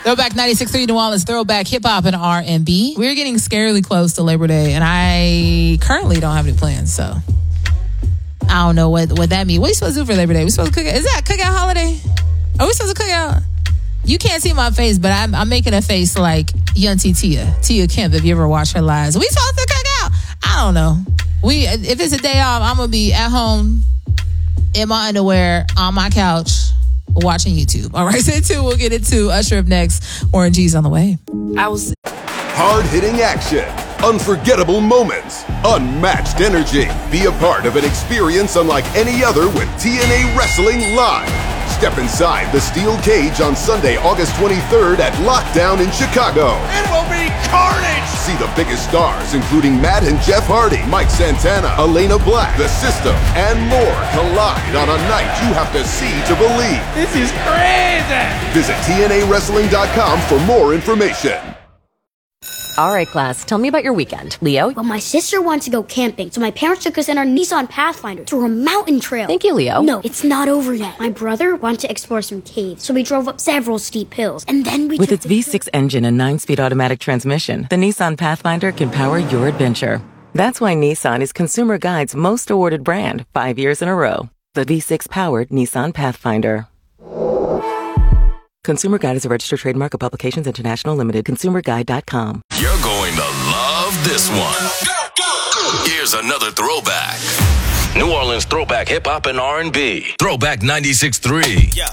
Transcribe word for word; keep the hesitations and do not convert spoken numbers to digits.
Throwback ninety-six point three New Orleans, throwback hip hop and R and B. We're getting scarily close to Labor Day, and I currently don't have any plans, so I don't know what, what that means. What are you supposed to do for Labor Day? We supposed to cook out? Is that a cookout holiday? Are we supposed to cook out? You can't see my face, but I'm, I'm making a face like Yunty Tia, Tia Kemp, if you ever watch her lives. We supposed to cook out? I don't know. We If it's a day off, I'm going to be at home in my underwear on my couch watching YouTube. All right, stay tuned. We'll get into Usher up next. Warren G's on the way. I was hard-hitting action, unforgettable moments, unmatched energy. Be a part of an experience unlike any other with T N A Wrestling Live. Step inside the steel cage on Sunday, August twenty-third at Lockdown in Chicago. It will be carnage! See the biggest stars, including Matt and Jeff Hardy, Mike Santana, Elena Black, The System, and more collide on a night you have to see to believe. This is crazy! Visit T N A wrestling dot com for more information. All right, class, tell me about your weekend. Leo? Well, my sister wanted to go camping, so my parents took us in our Nissan Pathfinder to a mountain trail. Thank you, Leo. No, it's not over yet. My brother wanted to explore some caves, so we drove up several steep hills, and then we With took its V six engine and nine-speed automatic transmission, the Nissan Pathfinder can power your adventure. That's why Nissan is Consumer Guide's most awarded brand five years in a row. The V six-powered Nissan Pathfinder. Consumer Guide is a registered trademark of Publications International Limited. consumer guide dot com. You're going to love this one. Here's another throwback. New Orleans throwback hip hop and R and B. Throwback ninety-six point three. Yeah.